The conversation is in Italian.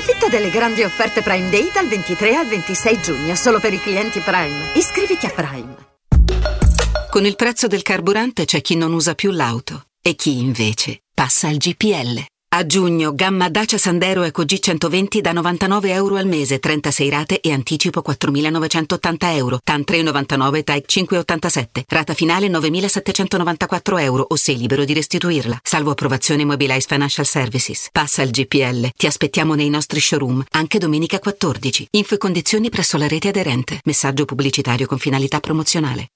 Approfitta delle grandi offerte Prime Day dal 23 al 26 giugno, solo per i clienti Prime. Iscriviti a Prime. Con il prezzo del carburante c'è chi non usa più l'auto e chi invece passa al GPL. A giugno, gamma Dacia Sandero Eco G120 da €99 al mese, 36 rate e anticipo €4.980. TAN 3,99, TAEC 5,87. Rata finale €9.794 o sei libero di restituirla. Salvo approvazione Mobilize Financial Services. Passa al GPL. Ti aspettiamo nei nostri showroom, anche domenica 14. Info e condizioni presso la rete aderente. Messaggio pubblicitario con finalità promozionale.